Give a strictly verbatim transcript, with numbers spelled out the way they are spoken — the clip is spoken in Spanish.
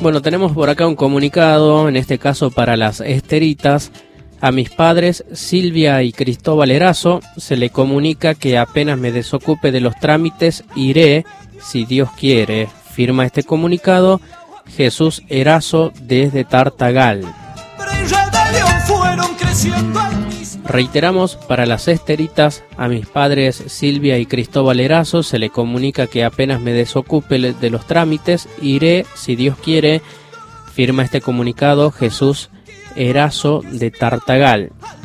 Bueno, tenemos por acá un comunicado, en este caso para las Esteritas. A mis padres, Silvia y Cristóbal Erazo, se le comunica que apenas me desocupe de los trámites, iré, si Dios quiere. Firma este comunicado Jesús Erazo desde Tartagal. Reiteramos, para las Esteritas, a mis padres Silvia y Cristóbal Erazo se le comunica que apenas me desocupe de los trámites, iré, si Dios quiere. Firma este comunicado Jesús Erazo de Tartagal.